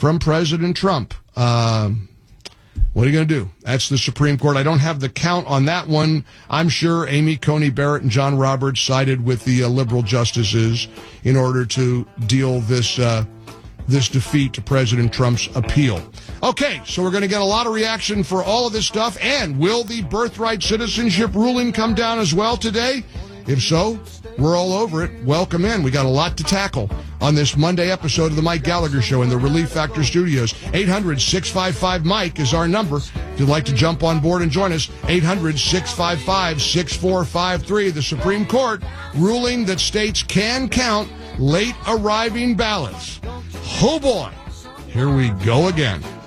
from President Trump. What are you going to do? That's the Supreme Court. I don't have the count on that one. I'm sure Amy Coney Barrett and John Roberts sided with the liberal justices in order to deal this defeat to President Trump's appeal. Okay, so we're going to get a lot of reaction for all of this stuff. And will the birthright citizenship ruling come down as well today? If so, we're all over it. Welcome in. We got a lot to tackle on this Monday episode of the Mike Gallagher Show in the Relief Factor Studios. 800-655-MIKE is our number. If you'd like to jump on board and join us, 800-655-6453. The Supreme Court ruling that states can count late arriving ballots. Oh boy, here we go again.